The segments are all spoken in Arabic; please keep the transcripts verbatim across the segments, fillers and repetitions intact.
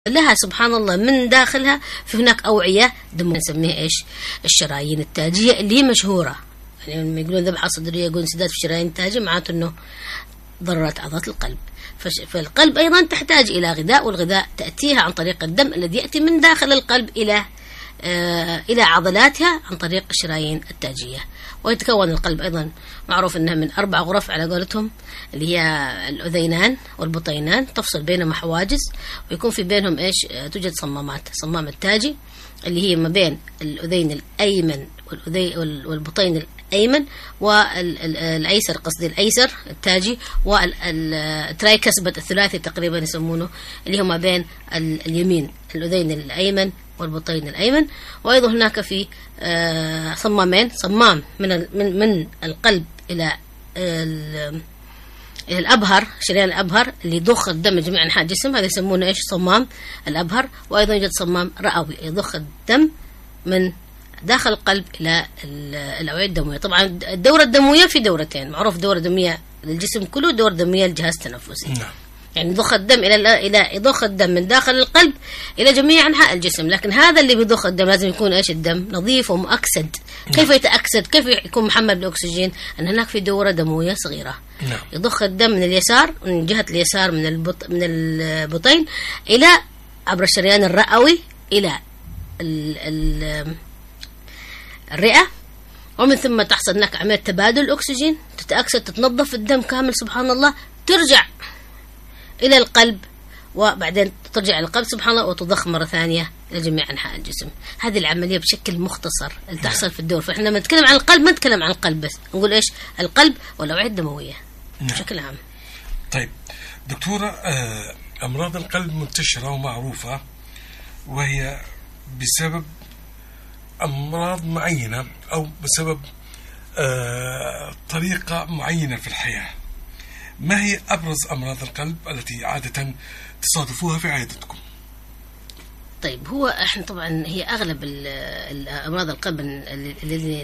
لها سبحان الله من داخلها في هناك أوعية دم نسميها إيش الشرايين التاجية اللي هي مشهورة. يعني لما يقولون ذبحة صدرية يقولون انسداد في الشرايين التاجية معناته إنه ضررت عضلات القلب. فالقلب أيضا تحتاج إلى غذاء، والغذاء تأتيها عن طريق الدم الذي يأتي من داخل القلب إلى آه إلى عضلاتها عن طريق الشرايين التاجية. ويتكون القلب أيضا معروف أنها من أربع غرف على قولتهم، اللي هي الأذينان والبطينان، تفصل بينهم حواجز، ويكون في بينهم إيش توجد صمامات، صمام التاجي اللي هي ما بين الأذين الأيمن والأذين والبطين الأيمن والأيسر، قصدي الأيسر التاجي، والترايكسبت الثلاثي تقريبا يسمونه، اللي هو ما بين اليمين الأذين الأيمن والبطين الأيمن. وأيضا هناك في آه صمامين، صمام من من من القلب إلى إلى الأبهر، شريان الأبهر اللي يضخ الدم جميع أنحاء الجسم، هذا يسمونه إيش صمام الأبهر. وأيضا يوجد صمام رئوي يضخ الدم من داخل القلب إلى الأوعية الدموية. طبعا الدورة الدموية في دورتين، معروف دورة دموية للجسم كله، دورة دموية للجهاز التنفسي. نعم. يعني يضخ الدم إلى إلى يضخ الدم من داخل القلب إلى جميع أنحاء الجسم، لكن هذا اللي بيضخ الدم لازم يكون إيش الدم نظيف ومؤكسد. نعم. كيف يتأكسد؟ كيف يكون محمل بالأكسجين؟ أن هناك في دورة دموية صغيرة. نعم. يضخ الدم من اليسار، من جهة اليسار من البط من البطين إلى عبر الشريان الرئوي إلى ال ال الرئة، ومن ثم تحصل هناك عملية تبادل الأكسجين، تتأكسد، تتنظف الدم كامل سبحان الله، ترجع إلى القلب، وبعدين ترجع إلى القلب سبحان الله وتضخ مرة ثانية إلى جميع أنحاء الجسم. هذه العملية بشكل مختصر اللي تحصل في الدور. فإحنا لما نتكلم عن القلب ما نتكلم عن القلب بس، نقول إيش القلب والأوعية الدموية بشكل عام. طيب دكتورة، آه أمراض القلب منتشرة ومعروفة، وهي بسبب أمراض معينة أو بسبب آه طريقة معينة في الحياة. ما هي أبرز أمراض القلب التي عادة تصادفوها في عيادتكم؟ طيب هو احنا طبعا هي أغلب الأمراض القلب اللي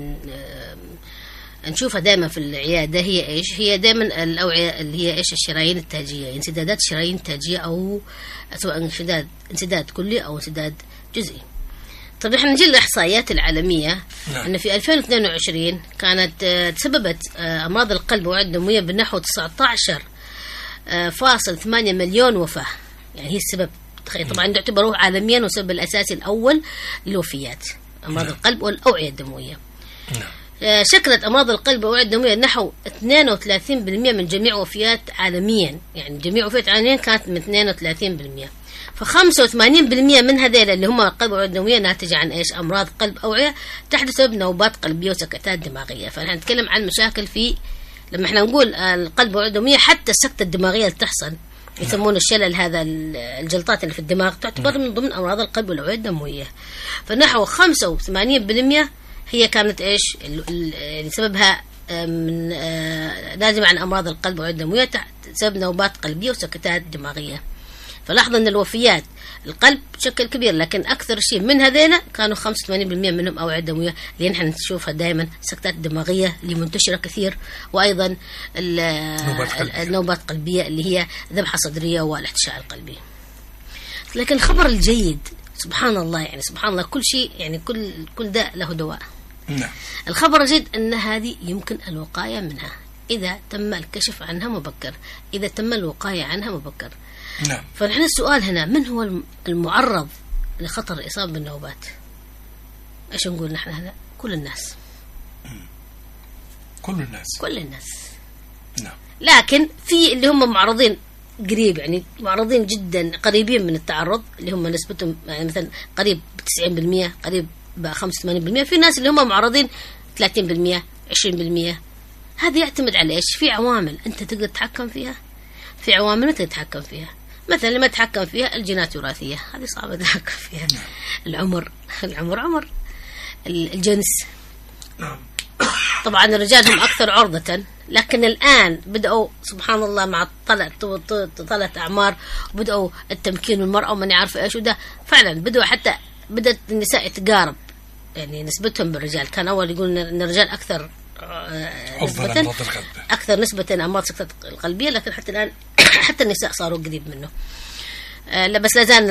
نشوفها دائما في العيادة هي إيش؟ هي دائما الأوعية اللي هي إيش الشرايين التاجية، انسدادات الشرايين التاجية، أو سواء انسداد انسداد كلي أو انسداد جزئي. طيب احنا نجي للإحصائيات العالمية. نعم. أن في ألفين واثنين وعشرين كانت تسببت أمراض القلب والأوعية الدموية بنحو تسعة عشر فاصل ثمانية مليون وفاة. يعني هي السبب، طبعا تعتبروه عالميا والسبب الأساسي الأول للوفيات أمراض نعم. القلب والأوعية الدموية. نعم. شكلت أمراض القلب والأوعية الدموية نحو اثنين وثلاثين بالمئة من جميع وفيات عالميا، يعني جميع وفيات عالميا كانت من اثنين وثلاثين بالمئة. فخمسة وثمانين بالمئة من هذيل اللي هم القلب والأوعية الدموية ناتجة عن إيش؟ أمراض قلب أوعية تحدث بسبب نوبات قلبية وسكتات دماغية. فنحن نتكلم عن مشاكل في، لما احنا نقول القلب والأوعية الدموية، حتى السكتة الدماغية اللي تحصل يسمونه الشلل، هذا الجلطات اللي في الدماغ تعتبر من ضمن أمراض القلب والأوعية الدموية. فنحو خمسة وثمانين بالمئة هي كانت إيش اللي سببها من لازم عن أمراض القلب والأوعية الدموية بسبب نوبات قلبية وسكتات دماغية. فلاحظ أن الوفيات القلب بشكل كبير، لكن أكثر شيء من هذينا كانوا خمسة وثمانين بالمئة منهم أوعية دموية، اللي نحن نشوفها دائما سكتات دماغية اللي منتشرة كثير، وأيضا النوبات قلبية اللي هي ذبحة صدرية والاحتشاء القلبي. لكن الخبر الجيد سبحان الله، يعني سبحان الله كل شيء، يعني كل كل داء له دواء. نعم. الخبر الجيد أن هذه يمكن الوقاية منها إذا تم الكشف عنها مبكر، إذا تم الوقاية عنها مبكر. نعم. فنحن السؤال هنا، من هو المعرض لخطر الإصابة بالنوبات؟ إيش نقول نحن هنا؟ كل الناس. كل الناس. كل الناس. نعم. لكن في اللي هم معرضين قريب، يعني معرضين جدا قريبين من التعرض، اللي هم نسبتهم يعني مثلا قريب تسعين بالمئة، قريب بخمسة وثمانين بالمئة. في ناس اللي هم معرضين ثلاثين بالمئة، عشرين بالمئة. هذا يعتمد على إيش؟ في عوامل أنت تقدر تتحكم فيها، في عوامل أنت تتحكم فيها. مثلا لما تحكم فيها الجينات الوراثية، هذه صعبة تتحكم فيها. العمر، العمر عمر الجنس. طبعا الرجال هم أكثر عرضة، لكن الآن بدأوا سبحان الله مع طلعت طلعت أعمار، وبدأوا التمكين المرأة ومن يعرف إيش، وده فعلا بدأوا حتى بدأت النساء تقارب يعني نسبتهم بالرجال. كان أول يقول إن الرجال أكثر نسبة أكثر نسبة أمراض السكتة القلبية، لكن حتى الآن حتى النساء صاروا قريب منه. آه لا بس لا زال